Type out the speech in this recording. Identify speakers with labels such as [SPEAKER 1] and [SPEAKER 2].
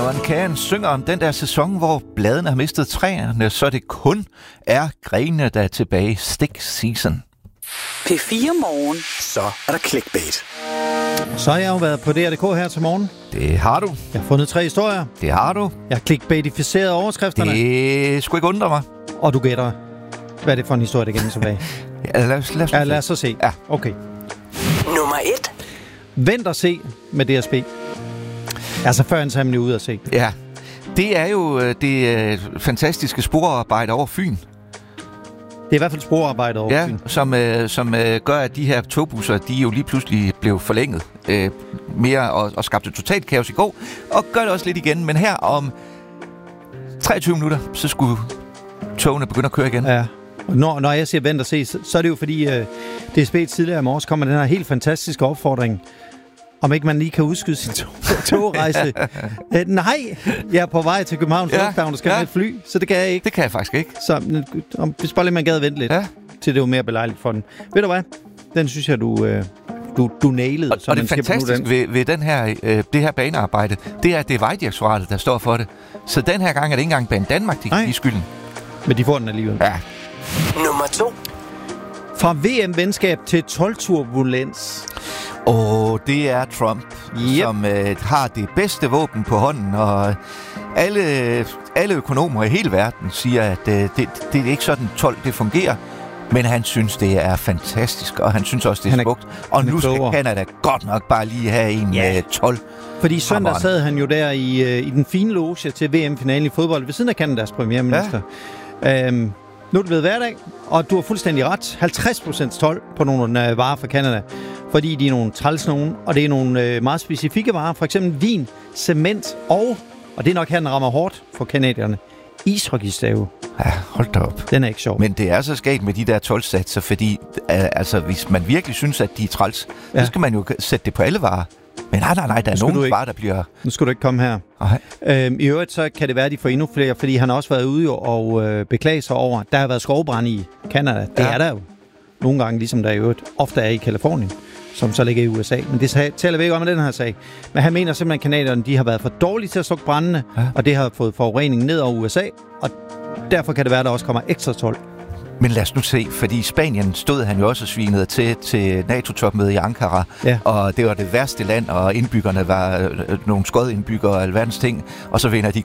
[SPEAKER 1] Når en Karen synger om den der sæson, hvor bladene har mistet træerne, så det kun er grenene, der er tilbage. Stick season.
[SPEAKER 2] P4 Morgen.
[SPEAKER 3] Så er der clickbait.
[SPEAKER 4] Så har jeg jo været på DR.dk her til morgen.
[SPEAKER 1] Det har du.
[SPEAKER 4] Jeg har fundet 3 historier.
[SPEAKER 1] Det har du.
[SPEAKER 4] Jeg har clickbaitificeret overskrifterne.
[SPEAKER 1] Det skulle ikke undre mig.
[SPEAKER 4] Og du gætter, hvad er det for en historie, der gemmer sig bag?
[SPEAKER 1] Ja, lad os
[SPEAKER 4] så se.
[SPEAKER 1] Ja.
[SPEAKER 4] Okay.
[SPEAKER 2] Nummer 1.
[SPEAKER 4] Vent og se med DSB. Altså før han tager ud og se.
[SPEAKER 1] Ja. Det er jo det fantastiske sporarbejde over Fyn.
[SPEAKER 4] Det er i hvert fald sporarbejde over Fyn.
[SPEAKER 1] Som gør, at de her togbusser, de jo lige pludselig blev forlænget mere og skabte totalt kaos i går. Og gør det også lidt igen. Men her om 23 minutter, så skulle togene begynde at køre igen.
[SPEAKER 4] Ja. Og når jeg siger vent og se, så er det jo fordi DSB tidligere i morges kommer den her helt fantastiske opfordring, om ikke man lige kan udskyde sin togrejse. Nej, jeg er på vej til Københavns Lufthavn, der skal med et fly, så det kan jeg ikke.
[SPEAKER 1] Det kan jeg faktisk ikke.
[SPEAKER 4] Så hvis bare lige man gad vente lidt, til det var mere belejligt for den. Ved du hvad? Den synes jeg, du nailede.
[SPEAKER 1] Og det fantastiske ved den her, det her banearbejde, det er, at det er Vejdirektoratet, der står for det. Så den her gang er det ikke engang Bane Danmark, de kan give skylden.
[SPEAKER 4] Men de får den alligevel.
[SPEAKER 1] Ja.
[SPEAKER 2] Nummer 2.
[SPEAKER 4] Fra VM-venskab til 12-turbulens.
[SPEAKER 1] Det er Trump, som har det bedste våben på hånden, og alle økonomer i hele verden siger, at det er ikke sådan 12, det fungerer, men han synes, det er fantastisk, og han synes også, det er smukt. Og nu skal Canada godt nok bare lige have en 12.
[SPEAKER 4] Fordi søndag sad han jo der i den fine loge til VM-finalen i fodbold, ved siden af Canadas premierminister. Ja. Nu er det blevet hverdag, og du har fuldstændig ret. 50% told på nogle varer fra Canada, fordi de er nogle træls nogen, og det er nogle meget specifikke varer, for eksempel vin, cement og det er nok her, den rammer hårdt for canadierne, ishockeystave.
[SPEAKER 1] Ja, hold da op.
[SPEAKER 4] Den er ikke sjov.
[SPEAKER 1] Men det er så skægt med de der 12-satser, fordi hvis man virkelig synes, at de er træls, så skal man jo sætte det på alle varer. Men nej, der er nogle varer, der bliver...
[SPEAKER 4] Nu skal du ikke komme her. I øvrigt, så kan det være, at de får endnu flere, fordi han har også været ude og beklage sig over, der har været skovbrand i Canada. Det er der jo nogle gange, ligesom der i øvrigt ofte er i Kalifornien, som så ligger i USA. Men det taler vi ikke om i den her sag. Men han mener simpelthen, at canadierne de har været for dårlige til at slukke brændene, og det har fået forureningen ned over USA, og derfor kan det være, at der også kommer ekstra told.
[SPEAKER 1] Men lad os nu se, fordi i Spanien stod han jo også svinet til NATO-topmødet i Ankara, og det var det værste land, og indbyggerne var nogle skodindbyggere og alverdens ting, og så vinder de